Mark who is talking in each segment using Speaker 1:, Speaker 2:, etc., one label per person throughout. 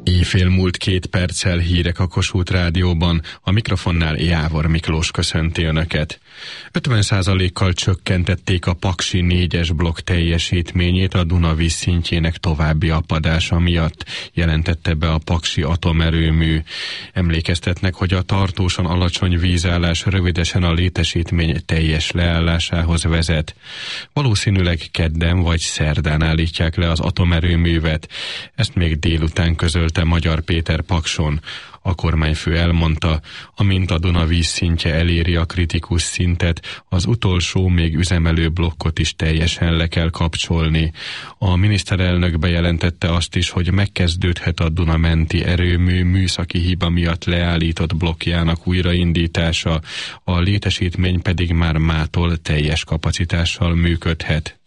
Speaker 1: Éjfél múlt 2 perccel, hírek a Kossuth Rádióban, a mikrofonnál Jávor Miklós köszönti Önöket. 50%-kal csökkentették a Paksi 4-es blokk teljesítményét a Duna vízszintjének további apadása miatt, jelentette be a Paksi atomerőmű. Emlékeztetnek, hogy a tartósan alacsony vízállás rövidesen a létesítmény teljes leállásához vezet. Valószínűleg kedden vagy szerdán állítják le az atomerőművet. Ezt még délután közölte Magyar Péter Pakson. A kormányfő elmondta, amint a Duna vízszintje eléri a kritikus szintet, az utolsó, még üzemelő blokkot is teljesen le kell kapcsolni. A miniszterelnök bejelentette azt is, hogy megkezdődhet a Duna menti erőmű műszaki hiba miatt leállított blokkjának újraindítása, a létesítmény pedig már mától teljes kapacitással működhet.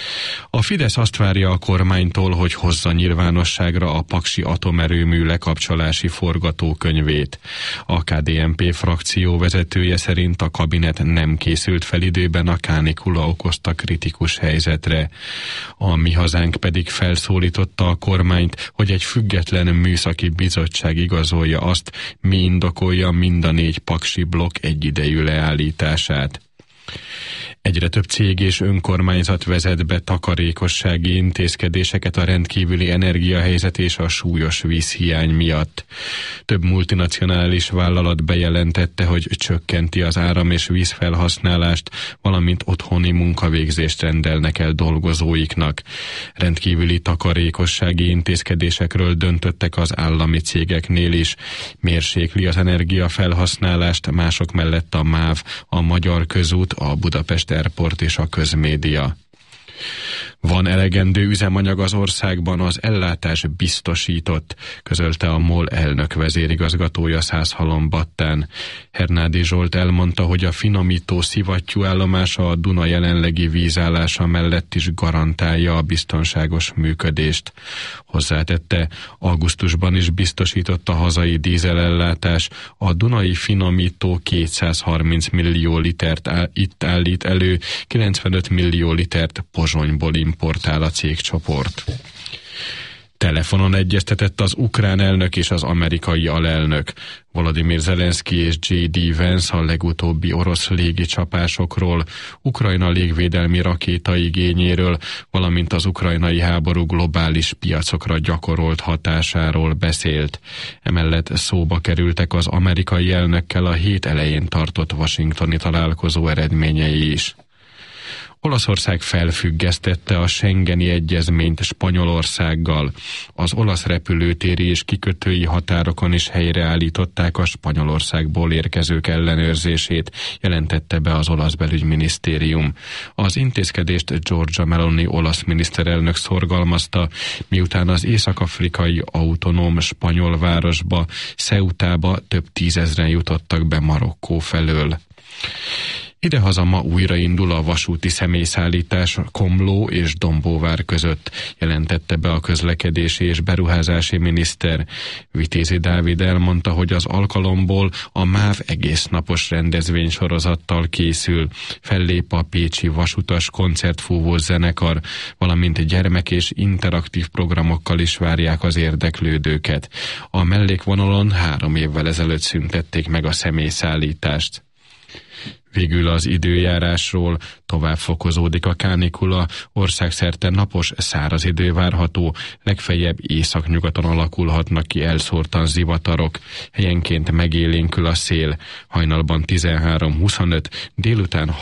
Speaker 1: A Fidesz azt várja a kormánytól, hogy hozza nyilvánosságra a Paksi atomerőmű lekapcsolási forgatókönyvét. A KDNP frakció vezetője szerint a kabinet nem készült fel időben a kánikula okozta kritikus helyzetre. A Mi Hazánk pedig felszólította a kormányt, hogy egy független műszaki bizottság igazolja azt, mi indokolja mind a 4 paksi blokk egyidejű leállítását. Egyre több cég és önkormányzat vezet be takarékossági intézkedéseket a rendkívüli energiahelyzet és a súlyos vízhiány miatt. Több multinacionális vállalat bejelentette, hogy csökkenti az áram- és vízfelhasználást, valamint otthoni munkavégzést rendelnek el dolgozóiknak. Rendkívüli takarékossági intézkedésekről döntöttek az állami cégeknél is. Mérsékli az energiafelhasználást, mások mellett a MÁV, a Magyar Közút, a Budapest Airport és a Közmédia. Van elegendő üzemanyag az országban, az ellátás biztosított, közölte a MOL elnök vezérigazgatója Szászhalombattán. Hernádi Zsolt elmondta, hogy a finomító szivattyú állomása a Duna jelenlegi vízállása mellett is garantálja a biztonságos működést. Hozzátette, augusztusban is biztosított a hazai dízelellátás, a dunai finomító 230 millió litert itt állít elő, 95 millió litert Pozsonyból importál a cégcsoport. Telefonon egyeztetett az ukrán elnök és az amerikai alelnök. Volodymyr Zelenszky és J.D. Vance a legutóbbi orosz légicsapásokról, Ukrajna légvédelmi rakétaigényéről, valamint az ukrajnai háború globális piacokra gyakorolt hatásáról beszélt. Emellett szóba kerültek az amerikai elnökkel a hét elején tartott washingtoni találkozó eredményei is. Olaszország felfüggesztette a Schengeni egyezményt Spanyolországgal. Az olasz repülőtéri és kikötői határokon is helyreállították a Spanyolországból érkezők ellenőrzését, jelentette be az olasz belügyminisztérium. Az intézkedést Giorgia Meloni olasz miniszterelnök szorgalmazta, miután az észak-afrikai autonóm spanyol városba, Ceutába több tízezren jutottak be Marokkó felől. Idehaza ma újraindul a vasúti személyszállítás Komló és Dombóvár között, jelentette be a közlekedési és beruházási miniszter. Vitézi Dávid elmondta, hogy az alkalomból a MÁV egésznapos rendezvénysorozattal készül. Fellép a pécsi vasutas koncertfúvós zenekar, valamint gyermek- és interaktív programokkal is várják az érdeklődőket. A mellékvonalon 3 évvel ezelőtt szüntették meg a személyszállítást. Végül az időjárásról: tovább fokozódik a kánikula, országszerte napos, száraz idő várható, legfeljebb északnyugaton alakulhatnak ki elszórtan zivatarok, helyenként megélénkül a szél, hajnalban 13-25, délután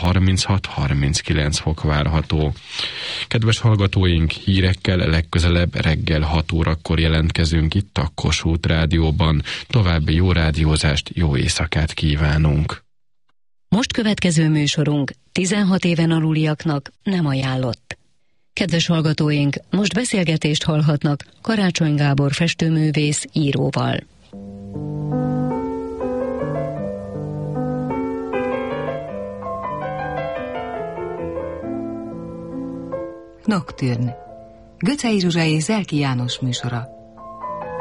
Speaker 1: 36-39 fok várható. Kedves hallgatóink, hírekkel legközelebb reggel 6 órakor jelentkezünk itt a Kossuth Rádióban. További jó rádiózást, jó éjszakát kívánunk!
Speaker 2: Most következő műsorunk 16 éven aluliaknak nem ajánlott. Kedves hallgatóink, most beszélgetést hallhatnak Karácsony Gábor festőművész íróval.
Speaker 3: Nocturne. Göcsei Zsuzsa és Zelki János műsora.